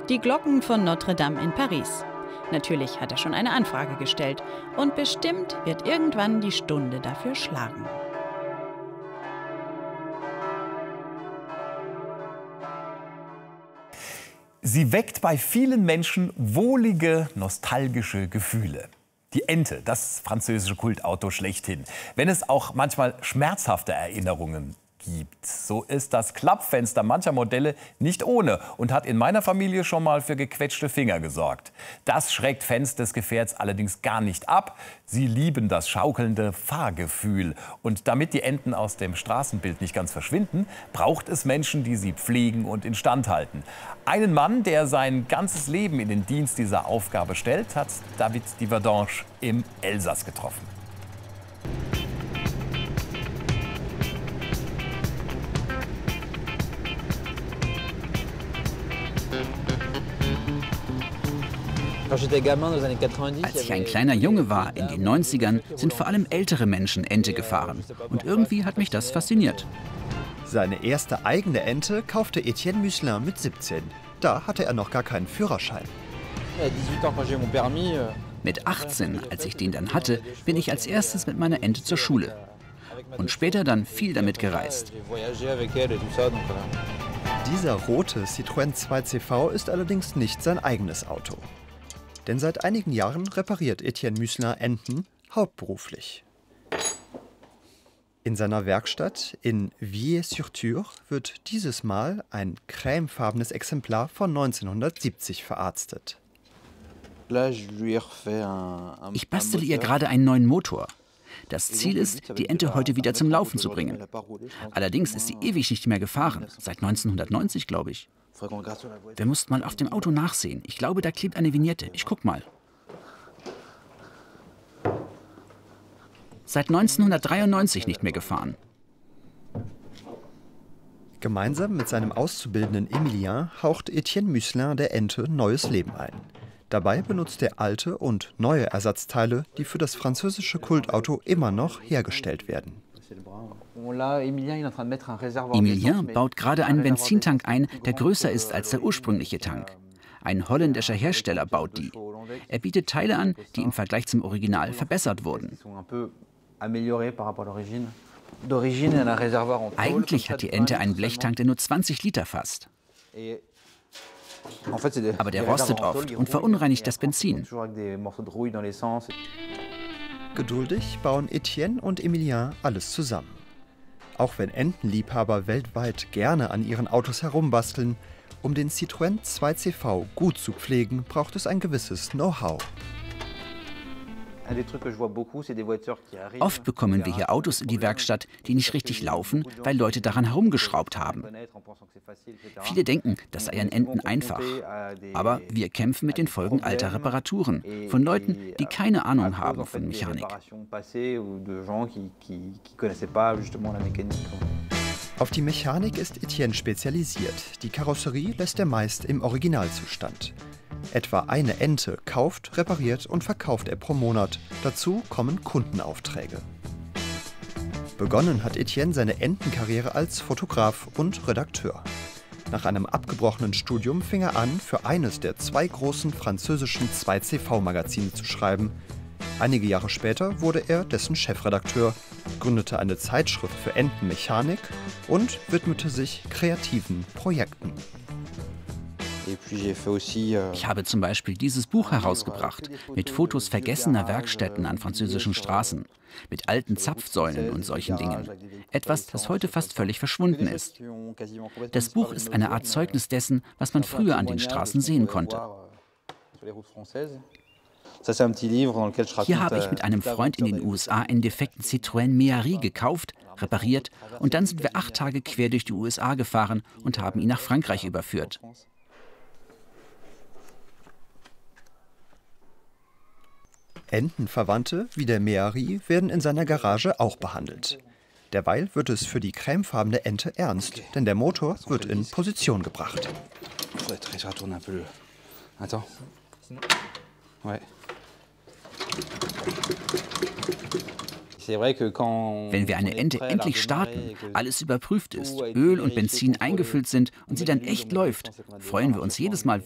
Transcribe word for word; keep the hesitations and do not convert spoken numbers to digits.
Die Glocken von Notre-Dame in Paris. Natürlich hat er schon eine Anfrage gestellt und bestimmt wird irgendwann die Stunde dafür schlagen. Sie weckt bei vielen Menschen wohlige, nostalgische Gefühle. Die Ente, das französische Kultauto schlechthin. Wenn es auch manchmal schmerzhafte Erinnerungen gibt, so ist das Klappfenster mancher Modelle nicht ohne und hat in meiner Familie schon mal für gequetschte Finger gesorgt. Das schreckt Fans des Gefährts allerdings gar nicht ab. Sie lieben das schaukelnde Fahrgefühl. Und damit die Enten aus dem Straßenbild nicht ganz verschwinden, braucht es Menschen, die sie pflegen und instand halten. Einen Mann, der sein ganzes Leben in den Dienst dieser Aufgabe stellt, hat David Diverdange im Elsass getroffen. Als ich ein kleiner Junge war, in den neunzigern, sind vor allem ältere Menschen Ente gefahren. Und irgendwie hat mich das fasziniert. Seine erste eigene Ente kaufte Etienne Müslin mit siebzehn. Da hatte er noch gar keinen Führerschein. Mit achtzehn, als ich den dann hatte, bin ich als erstes mit meiner Ente zur Schule. Und später dann viel damit gereist. Dieser rote Citroën zwei C V ist allerdings nicht sein eigenes Auto. Denn seit einigen Jahren repariert Etienne Müslin Enten hauptberuflich. In seiner Werkstatt in Villers-sur-Thur wird dieses Mal ein cremefarbenes Exemplar von neunzehnhundertsiebzig verarztet. Ich bastele ihr gerade einen neuen Motor. Das Ziel ist, die Ente heute wieder zum Laufen zu bringen. Allerdings ist sie ewig nicht mehr gefahren, seit neunzehnhundertneunzig, glaube ich. Wir mussten mal auf dem Auto nachsehen. Ich glaube, da klebt eine Vignette. Ich guck mal. Seit neunzehnhundertdreiundneunzig nicht mehr gefahren. Gemeinsam mit seinem Auszubildenden Emilien haucht Etienne Müslin der Ente neues Leben ein. Dabei benutzt er alte und neue Ersatzteile, die für das französische Kultauto immer noch hergestellt werden. Emilien baut gerade einen Benzintank ein, der größer ist als der ursprüngliche Tank. Ein holländischer Hersteller baut die. Er bietet Teile an, die im Vergleich zum Original verbessert wurden. Eigentlich hat die Ente einen Blechtank, der nur zwanzig Liter fasst. Aber der rostet oft und verunreinigt das Benzin. Geduldig bauen Etienne und Emilien alles zusammen. Auch wenn Entenliebhaber weltweit gerne an ihren Autos herumbasteln, um den Citroën zwei C V gut zu pflegen, braucht es ein gewisses Know-how. Oft bekommen wir hier Autos in die Werkstatt, die nicht richtig laufen, weil Leute daran herumgeschraubt haben. Viele denken, das sei an Enten einfach. Aber wir kämpfen mit den Folgen alter Reparaturen von Leuten, die keine Ahnung haben von Mechanik. Auf die Mechanik ist Etienne spezialisiert. Die Karosserie lässt er meist im Originalzustand. Etwa eine Ente kauft, repariert und verkauft er pro Monat. Dazu kommen Kundenaufträge. Begonnen hat Etienne seine Entenkarriere als Fotograf und Redakteur. Nach einem abgebrochenen Studium fing er an, für eines der zwei großen französischen zwei C V-Magazine zu schreiben. Einige Jahre später wurde er dessen Chefredakteur, gründete eine Zeitschrift für Entenmechanik und widmete sich kreativen Projekten. Ich habe zum Beispiel dieses Buch herausgebracht, mit Fotos vergessener Werkstätten an französischen Straßen, mit alten Zapfsäulen und solchen Dingen. Etwas, das heute fast völlig verschwunden ist. Das Buch ist eine Art Zeugnis dessen, was man früher an den Straßen sehen konnte. Hier habe ich mit einem Freund in den U S A einen defekten Citroën Méhari gekauft, repariert und dann sind wir acht Tage quer durch die U S A gefahren und haben ihn nach Frankreich überführt. Entenverwandte wie der Méhari werden in seiner Garage auch behandelt. Derweil wird es für die cremefarbene Ente ernst, denn der Motor wird in Position gebracht. Wenn wir eine Ente endlich starten, alles überprüft ist, Öl und Benzin eingefüllt sind und sie dann echt läuft, freuen wir uns jedes Mal